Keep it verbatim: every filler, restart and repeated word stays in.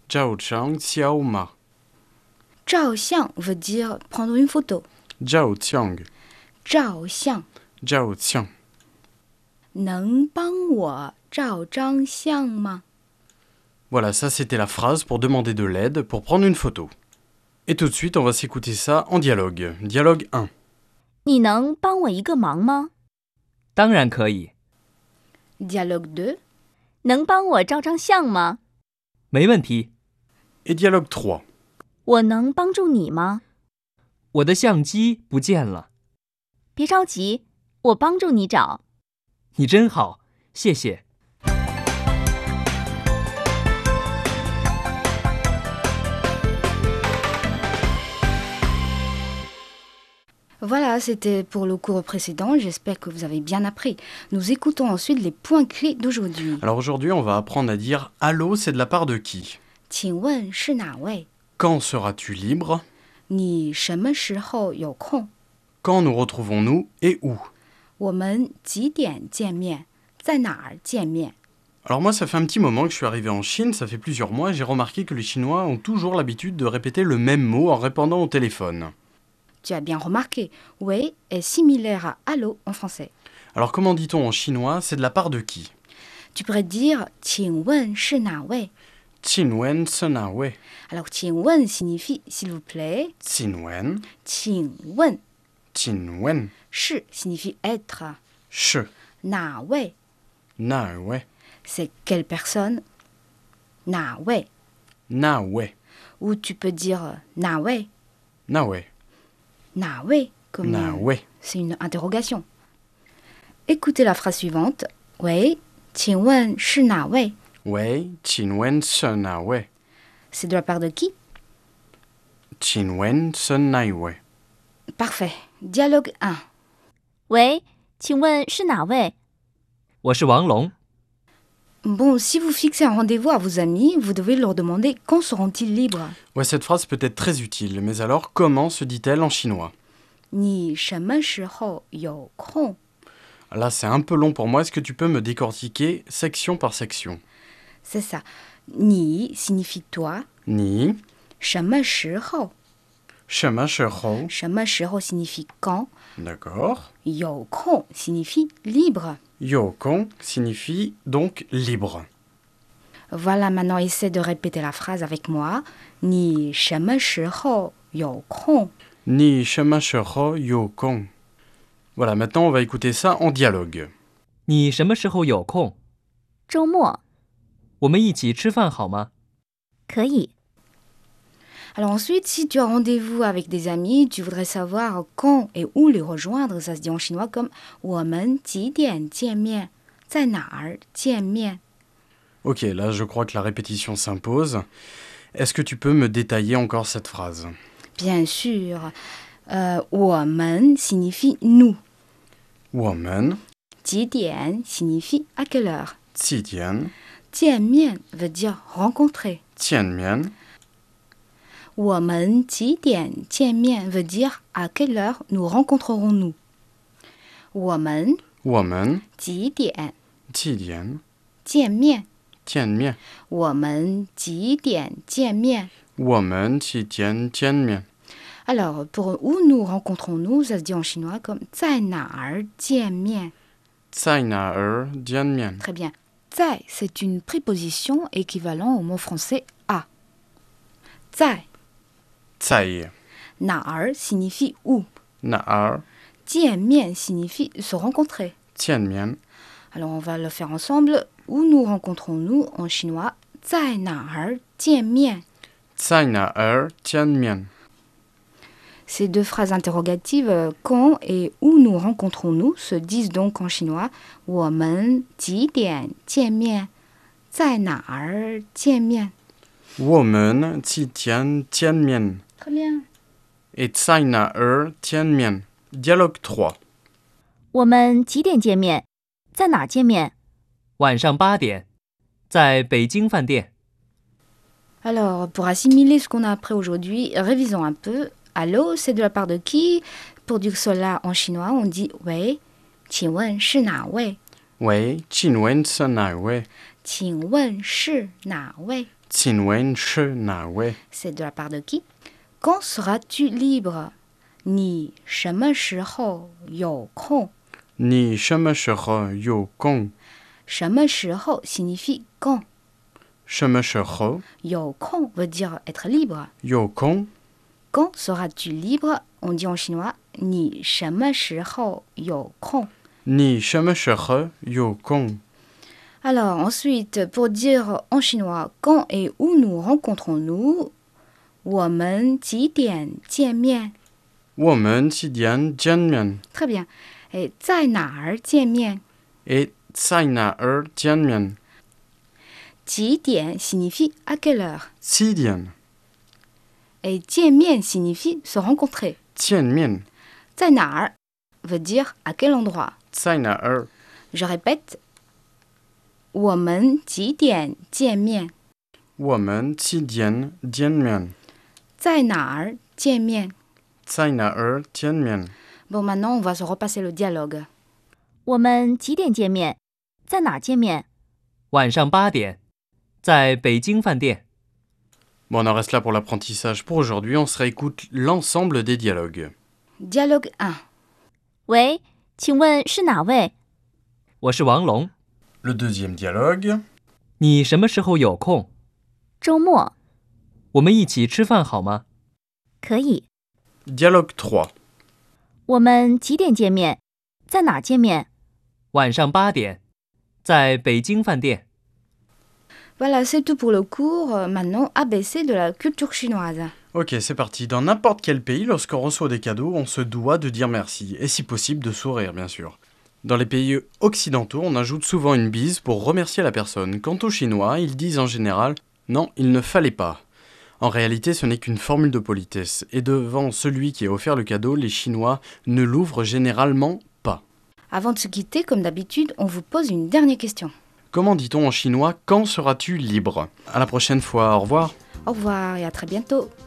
Zhao Chang Xiao Ma. 照相 veut dire prendre une photo. Zhao Qiang. 照相 Zhao Qiang. 能帮我照张相吗 Voilà, ça c'était la phrase pour demander de l'aide pour prendre une photo. Et tout de suite, on va s'écouter ça en dialogue. Dialogue un. 你能帮我一个忙吗？ 当然可以， Dialogue deux. 能帮我照张相吗？ 没问题。 Et dialogue trois. 我能帮助你吗？ 我的相机不见了， 别着急，我帮助你找。 你真好，谢谢。 Voilà, c'était pour le cours précédent. J'espère que vous avez bien appris. Nous écoutons ensuite les points clés d'aujourd'hui. Alors aujourd'hui, on va apprendre à dire « Allô, c'est de la part de qui ?» 请问是哪位？ Quand seras-tu libre ? 你什么时候有空？ Quand nous retrouvons-nous et où ? 我们几点见面？在哪儿见面？ Alors moi, ça fait un petit moment que je suis arrivé en Chine, ça fait plusieurs mois, et j'ai remarqué que les Chinois ont toujours l'habitude de répéter le même mot en répondant au téléphone. Tu as bien remarqué, « oui » est similaire à « allô » en français. Alors comment dit-on en chinois, c'est de la part de qui ? Tu pourrais dire «请问是哪位 Qinwen sena wei. » Alors, «请问» signifie « s'il vous plaît Qinwen, »,« 请问 Qinwen, »,« 是 signifie « être shi, »,« 哪位 na wei, »,« c'est « quelle personne » 哪位 na wei, Ou tu peux dire «哪位 na wei, »,« » 哪位 comme na euh, wei. c'est une interrogation. Écoutez la phrase suivante. «喂，请问是哪位 Wei, Qinwen sena wei. » C'est de la part de qui Qinwen sena wei. Parfait. Dialogue un. 喂，请问是哪位？ 我是王龙， Bon, si vous fixez un rendez-vous à vos amis, vous devez leur demander quand seront-ils libres. Ouais, cette phrase peut être très utile, mais alors comment se dit-elle en chinois ? 你什么时候有空 Là, c'est un peu long pour moi, est-ce que tu peux me décortiquer section par section ? C'est ça. Ni signifie toi. Ni, 什么时候 shema shero, 什么时候 signifie quand. d'accord. 有空 signifie libre. Yokong signifie donc libre. Voilà, maintenant essaie de répéter la phrase avec moi. 你什么时候有空 Ni shema shero yokong. Voilà, maintenant on va écouter ça en dialogue. 你什么时候有空？ 周末我们一起吃饭好吗？ 可以。 Alors ensuite, si tu as rendez-vous avec des amis, tu voudrais savoir quand et où les rejoindre. Ça se dit en chinois comme 我们几点见面？在哪儿见面？ Ok, là je crois que la répétition s'impose. Est-ce que tu peux me détailler encore cette phrase ? Bien sûr. Euh, 我们 signifie nous. Woman, 几点 signifie à quelle heure. Qidian, 见面 veut dire rencontrer. Tianmian, 我们几点见面 veut dire à quelle heure nous rencontrerons-nous. 我们 woman, 几点 Tidian, 见面 Tianmian, 我们几点见面 woman, Tidian, Tianmian. Alors, pour où nous rencontrons-nous, ça se dit en chinois comme 在哪儿见面 Tsaina er, Dianmian. Très bien. 在 c'est une préposition équivalent au mot français à. 在 Tsai, 哪儿 signifie où. Na'ar, 见面 signifie se rencontrer. Tianmian. Alors, on va le faire ensemble. Où nous rencontrons-nous en chinois 在哪儿见面 Tsaina er, Tianmian. Ces deux phrases interrogatives, euh, quand et où nous rencontrons-nous, se disent donc en chinois 我们几点见面在哪儿见面 Woman, Titian, Tianmian. Très bien. Et Tsaina er, Tianmian. Dialogue trois. 我们几点见面？在哪儿见面？ 晚上八点，在北京饭店。 Alors, pour assimiler ce qu'on a appris aujourd'hui, révisons un peu. Allô, c'est de la part de qui? Pour dire cela en chinois, on dit «喂», «请问是哪位 Wei, Qinwen sena wei. » 请问是哪位 Tsin wen shi na wei. C'est de la part de qui? Quand seras-tu libre? Ni 什么时候有空? Ni sheme shero yo kong. 什么时候 signifie quand. Sheme shero 有空 veut dire être libre. yo kong. Quand seras-tu libre? On dit en chinois 你什么时候有空? Ni sheme shero yo kong. Alors ensuite, pour dire en chinois quand et où nous rencontrons-nous, 我们几点见面? Woman si dian jianmian. Très bien. Et 在哪儿见面? Et tsai na er jianmian. 几点 signifie à quelle heure. Si dian. Et 见面 signifie se rencontrer. Tian mian. 在哪儿 veut dire à quel endroit. Tsai na er. Je répète. 我们几点见面? Woman si dian jianmian. 在哪儿见面? Tsai na er jianmian. Bon, maintenant, on va se repasser le dialogue. 我们几点见面？在哪儿见面？ 晚上八点，在北京饭店。 Bon, on en reste là pour l'apprentissage. Pour aujourd'hui, on se réécoute l'ensemble des dialogues. Dialogue un. 喂，请问是哪位？ 我是王龙， Le deuxième dialogue. 你什么时候有空？ 周末我们一起吃饭好吗？ 可以。 Dialogue trois. 我们几点见面？在哪儿见面？ 晚上八点，在北京饭店。 Voilà, c'est tout pour le cours. Euh, Maintenant, A B C de la culture chinoise. Ok, c'est parti. Dans n'importe quel pays, lorsqu'on reçoit des cadeaux, on se doit de dire merci. Et si possible, de sourire, bien sûr. Dans les pays occidentaux, on ajoute souvent une bise pour remercier la personne. Quant aux Chinois, ils disent en général « Non, il ne fallait pas ». En réalité, ce n'est qu'une formule de politesse. Et devant celui qui a offert le cadeau, les Chinois ne l'ouvrent généralement pas. Avant de se quitter, comme d'habitude, on vous pose une dernière question. Comment dit-on en chinois « Quand seras-tu libre » À la prochaine fois, au revoir. Au revoir et à très bientôt.